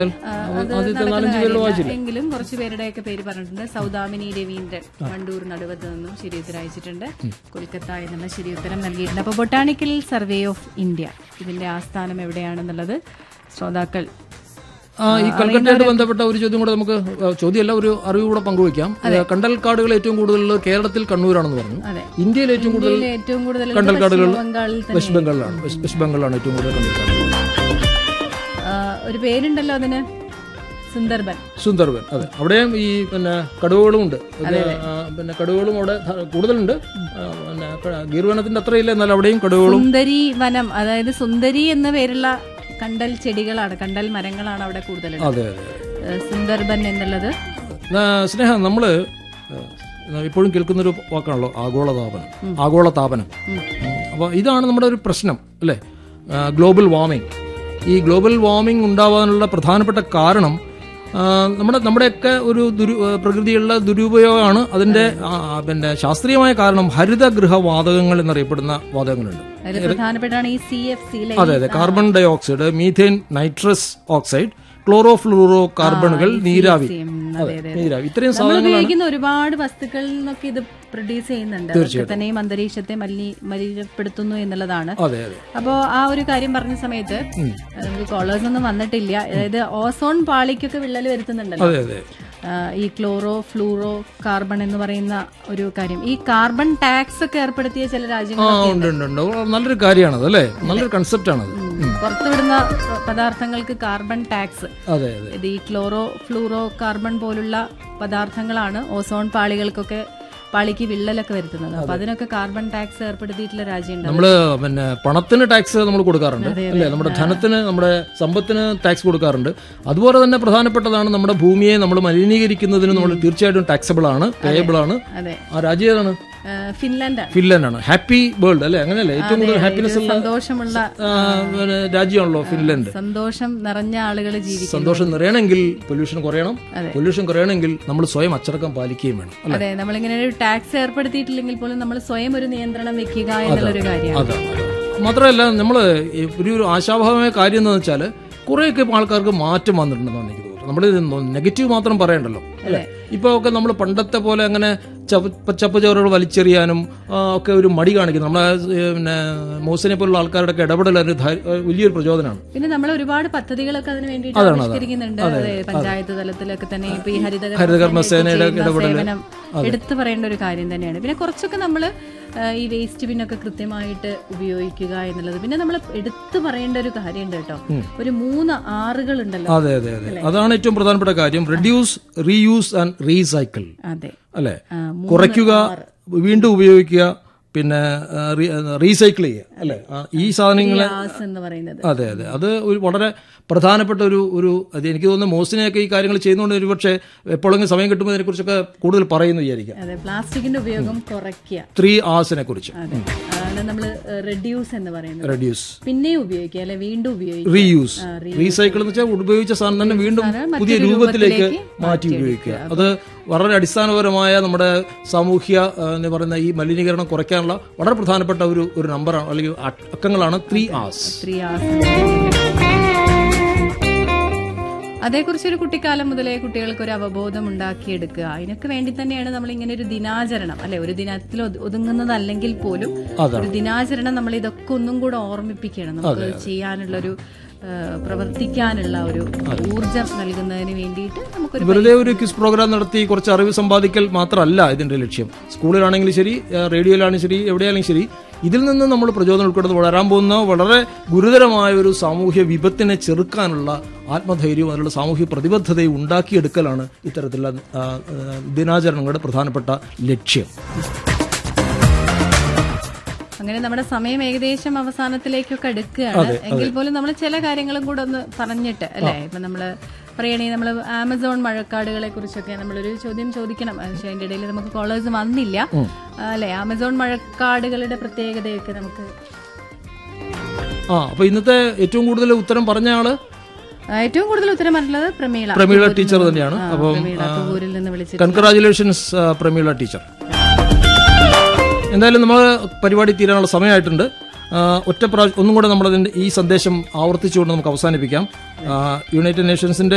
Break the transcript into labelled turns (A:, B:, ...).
A: എങ്കിലും കുറച്ചു പേരുടെയൊക്കെ പേര് പറഞ്ഞിട്ടുണ്ട്. സൗദാമിനി രവീന്ദ്രൻ വണ്ടൂർ നടുവത്ത് നിന്നും ശരി ഉത്തരം അയച്ചിട്ടുണ്ട്. കൊൽക്കത്ത എന്നുള്ള ശരി ഉത്തരം നൽകിയിട്ടുണ്ട്. അപ്പോൾ ബൊട്ടാണിക്കൽ സർവേ ഓഫ് ഇന്ത്യ ഇതിന്റെ ആസ്ഥാനം എവിടെയാണെന്നുള്ളത് ശ്രോതാക്കൾ
B: ഈ കൽക്കട്ടയായിട്ട് ബന്ധപ്പെട്ട ഒരു ചോദ്യം കൂടെ നമുക്ക് ചോദ്യമല്ല, ഒരു അറിവ് കൂടെ പങ്കുവയ്ക്കാം. കണ്ടൽക്കാടുകൾ ഏറ്റവും കൂടുതൽ കേരളത്തിൽ കണ്ണൂരാണെന്ന് പറഞ്ഞു. ഇന്ത്യയിൽ ഏറ്റവും കൂടുതൽ കണ്ടൽക്കാടുകൾ വെസ്റ്റ് ബംഗാളിലാണ്. വെസ്റ്റ് ബംഗാളിലാണ് ഏറ്റവും കൂടുതൽ കണ്ടൽക്കാടുകൾ.
A: ഒരു പേരുണ്ടല്ലോ അതിന്,
B: സുന്ദർബൻ. അതെ, അവിടെയും ഈ കടുവകളും ഉണ്ട്. കടുവകളും അവിടെ കൂടുതലുണ്ട്. ഗീർ വനത്തിന്റെ അത്രയില്ല, എന്നാൽ അവിടെയും കടുവകളും.
A: സുന്ദരി വനം, അതായത് സുന്ദരി എന്ന പേരുള്ള കണ്ടൽ ചെടികളാണ്, കണ്ടൽ മരങ്ങളാണ് അവിടെ കൂടുതലുള്ളത്.
B: അതെ അതെ,
A: സുന്ദർബൻ എന്നുള്ളത്.
B: സ്നേഹ, നമ്മള് ഇപ്പോഴും കേൾക്കുന്നൊരു വാക്കാണല്ലോ ആഗോളതാപനം. അപ്പൊ ഇതാണ് നമ്മുടെ ഒരു പ്രശ്നം അല്ലെ, ഗ്ലോബൽ വാർമിംഗ്. ഈ ഗ്ലോബൽ വാർമിംഗ് ഉണ്ടാവാനുള്ള പ്രധാനപ്പെട്ട കാരണം നമ്മുടെയൊക്കെ ഒരു പ്രകൃതിയുള്ള ദുരുപയോഗമാണ്. അതിന്റെ ശാസ്ത്രീയമായ കാരണം ഹരിതഗൃഹവാതകങ്ങൾ എന്നറിയപ്പെടുന്ന വാതകങ്ങളുണ്ട്. അതെ, carbon dye oxide, methane, nitrous oxide, chloro fluoro കാർബണുകൾ, നീരാവി. ഇത്രയും സാധനങ്ങൾ
A: ഒരുപാട് വസ്തുക്കളിൽ നിന്നൊക്കെ ഇത് പ്രൊഡ്യൂസ് ചെയ്യുന്നുണ്ട്. തന്നെയും അന്തരീക്ഷത്തെ മലിനപ്പെടുത്തുന്നു എന്നുള്ളതാണ്. അപ്പോ ആ ഒരു കാര്യം പറഞ്ഞ സമയത്ത് നമുക്ക് കോളേഴ്സ് ഒന്നും വന്നിട്ടില്ല. അതായത് ഓസോൺ പാളിക്കൊക്കെ വിള്ളൽ വരുത്തുന്നുണ്ടല്ലോ ഈ ക്ലോറോ ഫ്ലൂറോ കാർബൺ എന്ന് പറയുന്ന ഒരു കാര്യം. ഈ കാർബൺ ടാക്സ് ഒക്കെ ഏർപ്പെടുത്തിയ ചില രാജ്യങ്ങളുണ്ട്.
B: നല്ലൊരു കാര്യമാണത് അല്ലേ, നല്ലൊരു കൺസെപ്റ്റ് ആണത്.
A: പുറത്തുവിടുന്ന പദാർത്ഥങ്ങൾക്ക് കാർബൺ ടാക്സ്. ഇത് ഈ ക്ലോറോ ഫ്ലൂറോ കാർബൺ പോലുള്ള പദാർത്ഥങ്ങളാണ് ഓസോൺ പാളിക്ക് വിള്ളലൊക്കെ വരുത്തുന്നത്. അപ്പൊ അതിനൊക്കെ കാർബൺ ടാക്സ് ഏർപ്പെടുത്തിയിട്ടുള്ള രാജ്യമുണ്ട്.
B: നമ്മള് പണത്തിന് ടാക്സ് നമ്മൾ കൊടുക്കാറുണ്ട് അല്ലെ, നമ്മുടെ ധനത്തിന്, നമ്മുടെ സമ്പത്തിന് ടാക്സ് കൊടുക്കാറുണ്ട്. അതുപോലെ തന്നെ പ്രധാനപ്പെട്ടതാണ് നമ്മുടെ ഭൂമിയെ നമ്മൾ മലിനീകരിക്കുന്നതിന് നമ്മൾ തീർച്ചയായിട്ടും ടാക്സബിൾ ആണ്, പേയബിൾ ആണ്. ആ രാജ്യം ഏതാണ്? ഫിൻലാൻഡാണ്. ഹാപ്പി വേൾഡ് അല്ലെ, അങ്ങനെയല്ലേ? ഏറ്റവും കൂടുതൽ ഹാപ്പിനെസ്
A: സന്തോഷമുള്ള
B: രാജ്യമാണല്ലോ ഫിൻലാൻഡ്.
A: സന്തോഷം നിറഞ്ഞ ആളുകൾ ജീവിക്കും.
B: സന്തോഷം നിറയണമെങ്കിൽ പൊല്യൂഷൻ കുറയണം. പൊല്യൂഷൻ കുറയണമെങ്കിൽ നമ്മൾ സ്വയം അച്ചടക്കം പാലിക്കുകയും വേണം.
A: അതെ, നമ്മളിങ്ങനെ ഒരു ടാക്സ് ഏർപ്പെടുത്തിയിട്ടില്ലെങ്കിൽ പോലും നമ്മൾ സ്വയം ഒരു നിയന്ത്രണം വെക്കുക എന്നുള്ളൊരു കാര്യമാണ്.
B: മാത്രമല്ല, നമ്മള് ഒരു ആശാവഹമായ കാര്യം എന്താണെന്ന് വെച്ചാൽ കുറെയൊക്കെ ആൾക്കാർക്ക് മാറ്റം വന്നിട്ടുണ്ടെന്നാണ് എനിക്ക് തോന്നുന്നത്. നമ്മൾ നെഗറ്റീവ് മാത്രം പറയണ്ടല്ലോ അല്ലെ. ഇപ്പൊ ഒക്കെ നമ്മൾ പണ്ടത്തെ പോലെ അങ്ങനെ ചപ്പ് ചോറുകൾ വലിച്ചെറിയാനും ഒക്കെ ഒരു മടി കാണിക്കുന്നു. നമ്മളെ മോസിനെ പോലുള്ള ആൾക്കാരുടെ ഒക്കെ ഇടപെടൽ വലിയൊരു പ്രചോദനമാണ്.
A: പിന്നെ നമ്മൾ ഒരുപാട് പദ്ധതികളൊക്കെ അതിന് വേണ്ടിയിട്ട് ആവിഷ്കരിക്കുന്നുണ്ട്. പഞ്ചായത്ത് തലത്തിലൊക്കെ തന്നെ ഇപ്പൊ ഈ
B: ഹരിതകർമ്മസേനയുടെ ഇടപെടൽ
A: എടുത്തു പറയേണ്ട ഒരു കാര്യം തന്നെയാണ്. പിന്നെ കുറച്ചൊക്കെ നമ്മൾ ഈ വേസ്റ്റ് ബിന്നൊക്കെ കൃത്യമായിട്ട് ഉപയോഗിക്കുക എന്നുള്ളത്. പിന്നെ നമ്മൾ എടുത്തു പറയേണ്ട ഒരു കാര്യമുണ്ട് കേട്ടോ, ഒരു 3 Rകൾ ഉണ്ടല്ലോ.
B: അതെ അതെ അതെ, അതാണ് ഏറ്റവും പ്രധാനപ്പെട്ട കാര്യം. Reduce, reuse and recycle.
A: അതെ
B: അല്ലെ, കുറയ്ക്കുക, വീണ്ടും ഉപയോഗിക്കുക, പിന്നെ റീസൈക്കിൾ ചെയ്യുക അല്ലെ. ഈ സാധനങ്ങളെ അതെ അതെ, അത് ഒരു വളരെ പ്രധാനപ്പെട്ട ഒരു അത് എനിക്ക് തോന്നുന്നു മോസിനെയൊക്കെ ഈ കാര്യങ്ങൾ ചെയ്യുന്നതുകൊണ്ട് ഒരു പക്ഷേ എപ്പോഴെങ്കിലും സമയം കിട്ടുമ്പോൾ അതിനെ കുറിച്ചൊക്കെ കൂടുതൽ പറയുന്നു വിചാരിക്കാം.
A: പ്ലാസ്റ്റിക്കിന്റെ ഉപയോഗം കുറയ്ക്കുക,
B: 3 Rs കുറിച്ച്.
A: നമ്മൾ റെഡ്യൂസ് എന്ന് പറയുന്നത്,
B: റെഡ്യൂസ്,
A: പിന്നെ ഉപയോഗിക്കുക അല്ലെ, വീണ്ടും ഉപയോഗിക്കുക.
B: റീയൂസ്, റീസൈക്കിൾ എന്ന് വെച്ചാൽ ഉപയോഗിച്ച സാധനം തന്നെ വീണ്ടും പുതിയ രൂപത്തിലേക്ക് മാറ്റി ഉപയോഗിക്കുക. അത് വളരെ അടിസ്ഥാനപരമായ നമ്മുടെ സാമൂഹ്യ എന്ന് പറയുന്ന ഈ മലിനീകരണം കുറയ്ക്കാനുള്ള വളരെ പ്രധാനപ്പെട്ട ഒരു നമ്പറാണ്, അല്ലെങ്കിൽ അക്കങ്ങളാണ് 3 Rs.
A: അതേക്കുറിച്ചൊരു കുട്ടിക്കാലം മുതലേ കുട്ടികൾക്ക് ഒരു അവബോധം ഉണ്ടാക്കിയെടുക്കുക. അതിനൊക്കെ വേണ്ടി തന്നെയാണ് നമ്മൾ ഇങ്ങനെ ഒരു ദിനാചരണം അല്ലെ, ഒരു ദിനത്തിൽ ഒതുങ്ങുന്നതല്ലെങ്കിൽ പോലും ഒരു ദിനാചരണം നമ്മൾ ഇതൊക്കെ ഒന്നും കൂടെ ഓർമ്മിപ്പിക്കണം. നമുക്ക് ചെയ്യാനുള്ളൊരു പ്രവർത്തിക്കാനുള്ള ഒരു ഊർജം നൽകുന്നതിന് വേണ്ടിയിട്ട് നമുക്ക്
B: വെറുതെ ഒരു ക്വിസ് പ്രോഗ്രാം നടത്തി കുറച്ച് അറിവ് സമ്പാദിക്കൽ മാത്രമല്ല ഇതിന്റെ ലക്ഷ്യം. സ്കൂളിലാണെങ്കിലും ശരി, റേഡിയോയിലാണെങ്കിലും ശരി, എവിടെയാണെങ്കിലും ശരി, ഇതിൽ നിന്ന് നമ്മൾ പ്രചോദനം ഉൾപ്പെടുന്നത് വളരാൻ പോകുന്ന വളരെ ഗുരുതരമായ ഒരു സാമൂഹ്യ വിപത്തിനെ ചെറുക്കാനുള്ള ആത്മധൈര്യവും അതിനുള്ള സാമൂഹ്യ പ്രതിബദ്ധതയും ഉണ്ടാക്കിയെടുക്കലാണ് ഇത്തരത്തിലുള്ള ദിനാചരണങ്ങളുടെ പ്രധാനപ്പെട്ട ലക്ഷ്യം.
A: അങ്ങനെ നമ്മുടെ സമയം ഏകദേശം അവസാനത്തിലേക്കൊക്കെ അടുക്കുകയാണ്. എങ്കിൽ പോലും നമ്മൾ ചില കാര്യങ്ങളും കൂടെ ഒന്ന് പറഞ്ഞിട്ട് അല്ലെ, ഇപ്പൊ നമ്മള് പറയുകയാണെങ്കിൽ നമ്മൾ ആമസോൺ മഴക്കാടുകളെ കുറിച്ചൊക്കെ നമ്മളൊരു ചോദ്യം ചോദിക്കണം. പക്ഷെ അതിന്റെ ഇടയിൽ നമുക്ക് കോളേഴ്സ് വന്നില്ല അല്ലെ. ആമസോൺ മഴക്കാടുകളുടെ പ്രത്യേകതയൊക്കെ നമുക്ക്
B: അപ്പൊ ഇന്നത്തെ ഏറ്റവും കൂടുതൽ ഉത്തരം പറഞ്ഞ ആള്,
A: ഏറ്റവും കൂടുതൽ ഉത്തരം പറഞ്ഞത് പ്രമീള
B: ടീച്ചർ തന്നെയാണ്. അപ്പം കൺഗ്രാജുലേഷൻസ് പ്രമീള ടീച്ചർ. എന്തായാലും നമ്മൾ പരിപാടി തീരാനുള്ള സമയമായിട്ടുണ്ട്. ഒറ്റ പ്രാവശ്യം ഒന്നും കൂടെ നമ്മളതിന്റെ ഈ സന്ദേശം ആവർത്തിച്ചുകൊണ്ട് നമുക്ക് അവസാനിപ്പിക്കാം. യുണൈറ്റഡ് നേഷൻസിന്റെ